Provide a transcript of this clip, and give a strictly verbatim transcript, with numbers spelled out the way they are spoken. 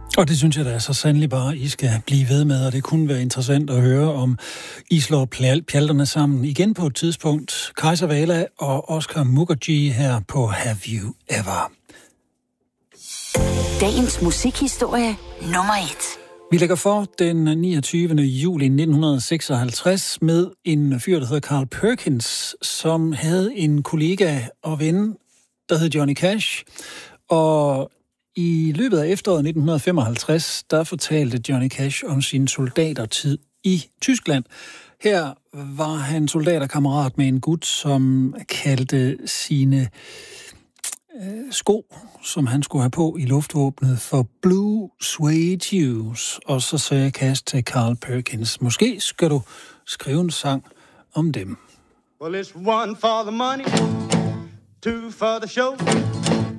Og det synes jeg da så sandelig bare, I skal blive ved med, og det kunne være interessant at høre, om I slår pjalterne sammen igen på et tidspunkt. Kajsa Wala og Oscar Mukherjee her på Have You Ever. Dagens musikhistorie nummer et. Vi lægger for den niogtyvende juli nitten seksoghalvtreds med en fyr, der hedder Carl Perkins, som havde en kollega og ven, der hed Johnny Cash. Og i løbet af efteråret nitten femoghalvtreds, der fortalte Johnny Cash om sin soldatertid i Tyskland. Her var han soldaterkammerat med en gut, som kaldte sine øh, sko, som han skulle have på i luftvåbnet, for Blue Suede Shoes. Og så sagde Cash til Carl Perkins, måske skal du skrive en sang om dem. Well, it's one for the money, two for the show.